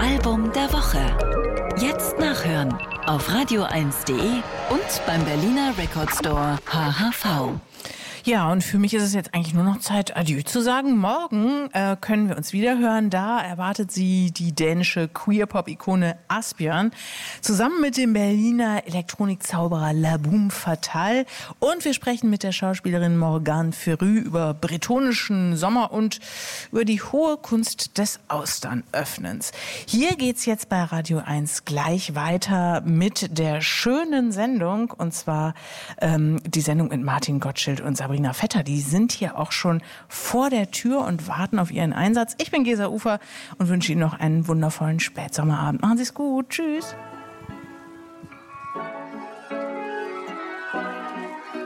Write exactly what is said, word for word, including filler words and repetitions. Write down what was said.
Album der Woche. Jetzt nachhören auf radio eins punkt de und beim Berliner Record Store H H V. Ja, und für mich ist es jetzt eigentlich nur noch Zeit, Adieu zu sagen. Morgen äh, können wir uns wieder hören. Da erwartet sie die dänische Queer-Pop-Ikone Asbjørn zusammen mit dem Berliner Elektronikzauberer La Boum Fatale. Und wir sprechen mit der Schauspielerin Morgane Ferrü über bretonischen Sommer und über die hohe Kunst des Austernöffnens. Hier geht's jetzt bei Radio eins gleich weiter mit der schönen Sendung, und zwar ähm, die Sendung mit Martin Gottschild und Sabrina Vetter. Die sind hier auch schon vor der Tür und warten auf ihren Einsatz. Ich bin Gesa Ufer und wünsche Ihnen noch einen wundervollen Spätsommerabend. Machen Sie es gut. Tschüss.